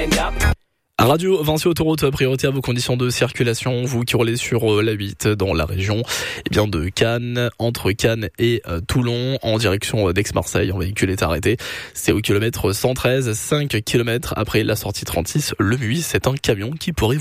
Radio Vinci Autoroute, priorité à vos conditions de circulation, vous qui roulez sur la 8 dans la région de Cannes, entre Cannes et Toulon, en direction d'Aix-Marseille. Un véhicule est arrêté, c'est au kilomètre 113, 5 km après la sortie 36. Le MUI, c'est un camion qui pourrait vous